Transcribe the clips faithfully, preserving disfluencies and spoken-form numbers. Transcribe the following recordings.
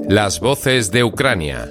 Las voces de Ucrania.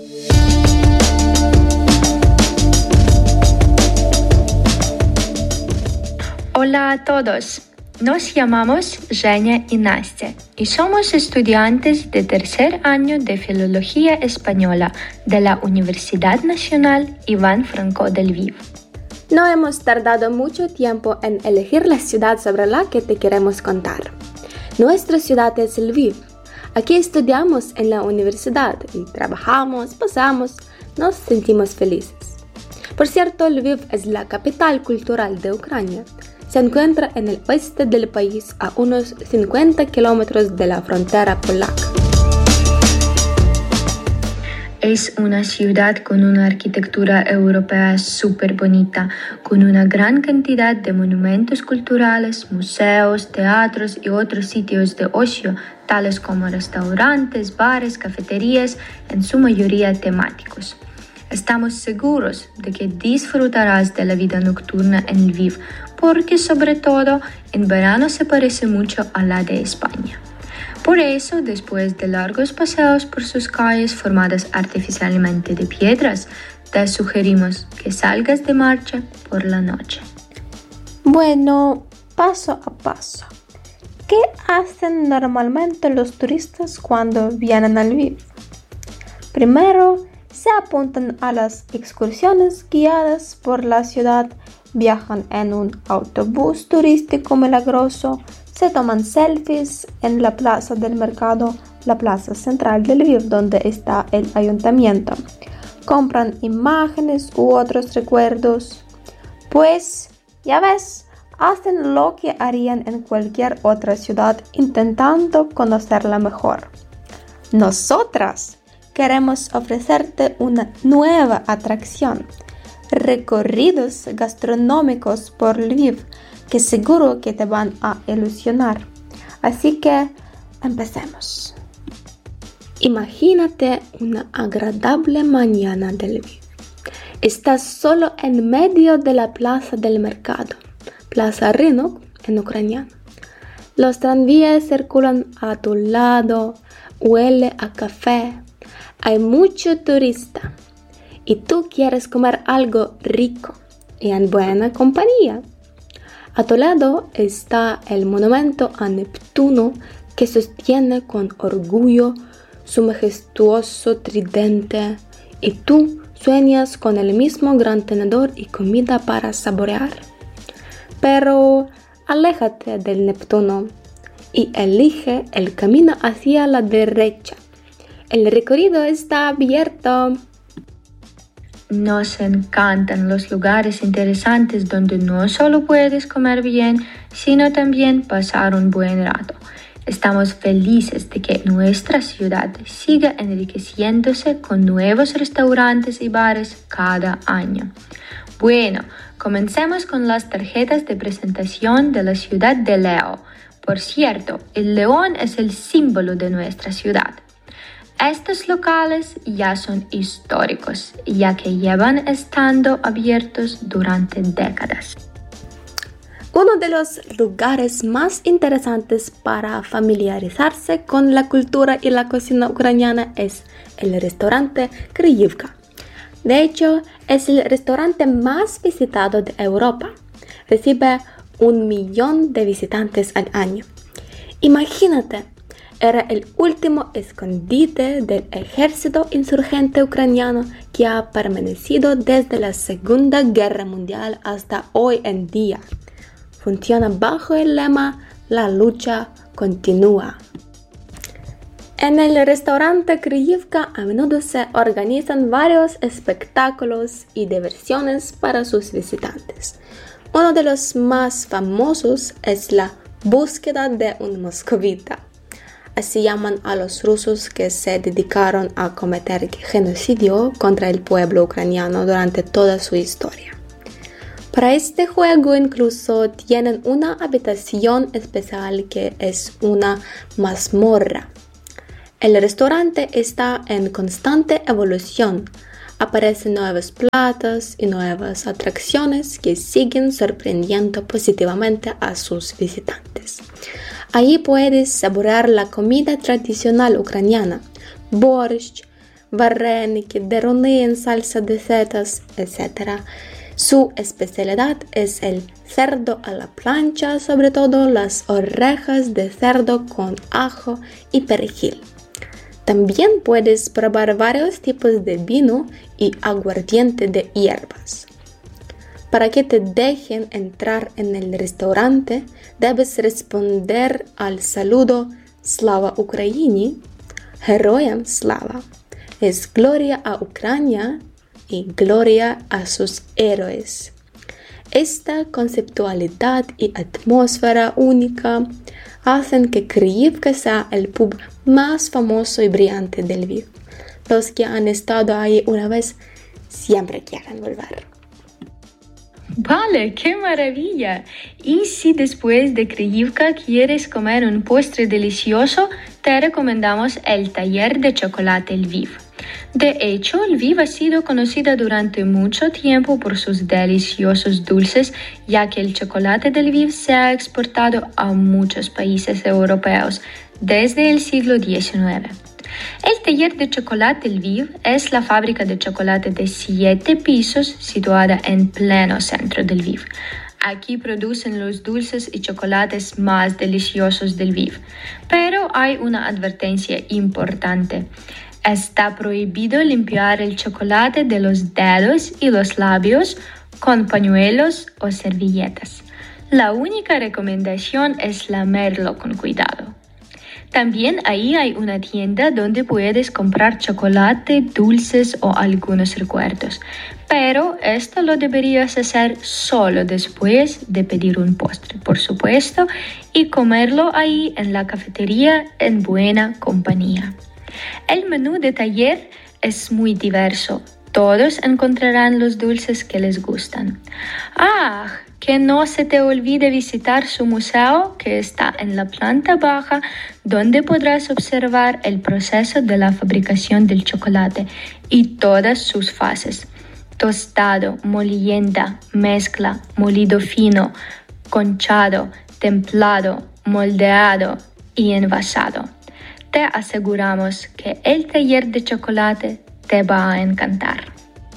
Hola a todos, nos llamamos Zhenya y Nastya y somos estudiantes de tercer año de Filología Española de la Universidad Nacional Iván Franko de Lviv. No hemos tardado mucho tiempo en elegir la ciudad sobre la que te queremos contar. Nuestra ciudad es Lviv. Aquí estudiamos en la universidad y trabajamos, pasamos, nos sentimos felices. Por cierto, Lviv es la capital cultural de Ucrania. Se encuentra en el oeste del país a unos cincuenta kilómetros de la frontera polaca. Es una ciudad con una arquitectura europea súper bonita, con una gran cantidad de monumentos culturales, museos, teatros y otros sitios de ocio, tales como restaurantes, bares, cafeterías, en su mayoría temáticos. Estamos seguros de que disfrutarás de la vida nocturna en Lviv, porque sobre todo en verano se parece mucho a la de España. Por eso, después de largos paseos por sus calles formadas artificialmente de piedras, te sugerimos que salgas de marcha por la noche. Bueno, paso a paso. ¿Qué hacen normalmente los turistas cuando vienen a Lviv? Primero, se apuntan a las excursiones guiadas por la ciudad, viajan en un autobús turístico milagroso, se toman selfies en la plaza del mercado, la plaza central de Lviv, donde está el ayuntamiento. Compran imágenes u otros recuerdos. Pues, ya ves, hacen lo que harían en cualquier otra ciudad intentando conocerla mejor. Nosotras queremos ofrecerte una nueva atracción, recorridos gastronómicos por Lviv, que seguro que te van a ilusionar. Así que empecemos. Imagínate una agradable mañana de Lviv. Estás solo en medio de la plaza del mercado, Plaza Rynok en ucraniano. Los tranvías circulan a tu lado, huele a café, hay mucho turista y tú quieres comer algo rico y en buena compañía. A tu lado está el monumento a Neptuno que sostiene con orgullo su majestuoso tridente y tú sueñas con el mismo gran tenedor y comida para saborear. Pero aléjate del Neptuno y elige el camino hacia la derecha. El recorrido está abierto. Nos encantan los lugares interesantes donde no solo puedes comer bien, sino también pasar un buen rato. Estamos felices de que nuestra ciudad siga enriqueciéndose con nuevos restaurantes y bares cada año. Bueno, comencemos con las tarjetas de presentación de la ciudad de Leo. Por cierto, el león es el símbolo de nuestra ciudad. Estos locales ya son históricos, ya que llevan estando abiertos durante décadas. Uno de los lugares más interesantes para familiarizarse con la cultura y la cocina ucraniana es el restaurante Kryivka. De hecho, es el restaurante más visitado de Europa. Recibe un millón de visitantes al año. Imagínate, era el último escondite del ejército insurgente ucraniano que ha permanecido desde la Segunda Guerra Mundial hasta hoy en día. Funciona bajo el lema "La lucha continúa". En el restaurante Kryivka a menudo se organizan varios espectáculos y diversiones para sus visitantes. Uno de los más famosos es la búsqueda de un moscovita. Así llaman a los rusos que se dedicaron a cometer genocidio contra el pueblo ucraniano durante toda su historia. Para este juego incluso tienen una habitación especial que es una mazmorra. El restaurante está en constante evolución. Aparecen nuevos platos y nuevas atracciones que siguen sorprendiendo positivamente a sus visitantes. Ahí puedes saborear la comida tradicional ucraniana, borscht, вареники, deruní en salsa de setas, etcétera. Su especialidad es el cerdo a la plancha, sobre todo las orejas de cerdo con ajo y perejil. También puedes probar varios tipos de vino y aguardiente de hierbas. Para que te dejen entrar en el restaurante, debes responder al saludo Slava Ukraini, Heroyam Slava. Es gloria a Ucrania y gloria a sus héroes. Esta conceptualidad y atmósfera única hacen que Kryivka sea el pub más famoso y brillante de Lviv. Los que han estado ahí una vez siempre quieren volver. Vale, qué maravilla. Y si después de Kryivka quieres comer un postre delicioso, te recomendamos el taller de chocolate Lviv. De hecho, Lviv ha sido conocida durante mucho tiempo por sus deliciosos dulces, ya que el chocolate de Lviv se ha exportado a muchos países europeos desde el siglo diecinueve. El taller de chocolate Lviv es la fábrica de chocolate de siete pisos situada en pleno centro de Lviv. Aquí producen los dulces y chocolates más deliciosos de Lviv. Pero hay una advertencia importante. Está prohibido limpiar el chocolate de los dedos y los labios con pañuelos o servilletas. La única recomendación es lamerlo con cuidado. También ahí hay una tienda donde puedes comprar chocolate, dulces o algunos recuerdos, pero esto lo deberías hacer solo después de pedir un postre, por supuesto, y comerlo ahí en la cafetería en buena compañía. El menú de taller es muy diverso. Todos encontrarán los dulces que les gustan. ¡Ah! Que no se te olvide visitar su museo que está en la planta baja, donde podrás observar el proceso de la fabricación del chocolate y todas sus fases: tostado, molienda, mezcla, molido fino, conchado, templado, moldeado y envasado. Te aseguramos que el taller de chocolate te va a encantar.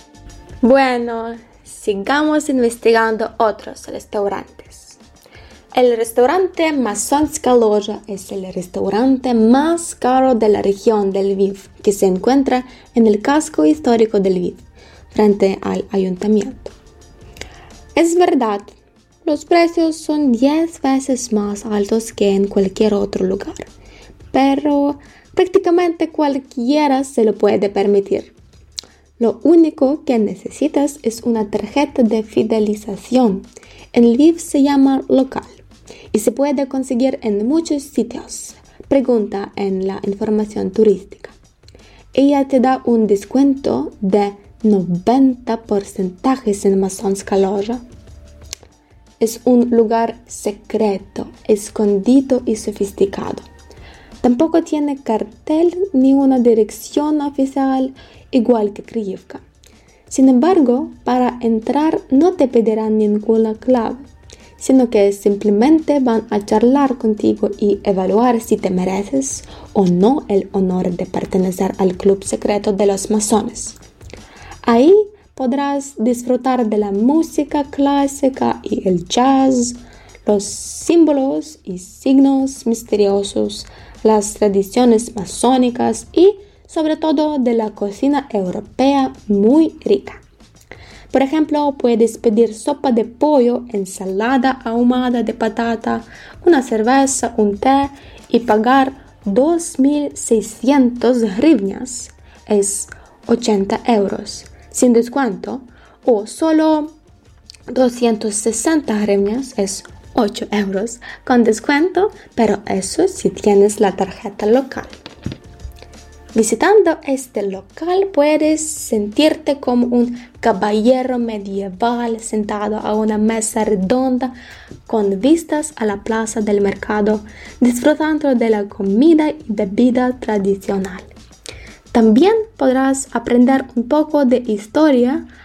Bueno, sigamos investigando otros restaurantes. El restaurante Masonska Loja es el restaurante más caro de la región de Lviv, que se encuentra en el casco histórico de Lviv, frente al ayuntamiento. Es verdad, los precios son diez veces más altos que en cualquier otro lugar, pero prácticamente cualquiera se lo puede permitir. Lo único que necesitas es una tarjeta de fidelización. En Lviv se llama local y se puede conseguir en muchos sitios. Pregunta en la información turística. Ella te da un descuento de noventa por ciento en Masonska Loja. Es un lugar secreto, escondido y sofisticado. Tampoco tiene cartel ni una dirección oficial, igual que Kryivka. Sin embargo, para entrar no te pedirán ninguna clave, sino que simplemente van a charlar contigo y evaluar si te mereces o no el honor de pertenecer al club secreto de los masones. Ahí podrás disfrutar de la música clásica y el jazz, los símbolos y signos misteriosos, las tradiciones masónicas y, sobre todo, de la cocina europea muy rica. Por ejemplo, puedes pedir sopa de pollo, ensalada ahumada de patata, una cerveza, un té y pagar dos mil seiscientos hryvnias, es ochenta euros, sin descuento, o solo doscientos sesenta hryvnias, es ocho euros con descuento, pero eso si tienes la tarjeta local. Visitando este local puedes sentirte como un caballero medieval sentado a una mesa redonda con vistas a la plaza del mercado, disfrutando de la comida y bebida tradicional. También podrás aprender un poco de historia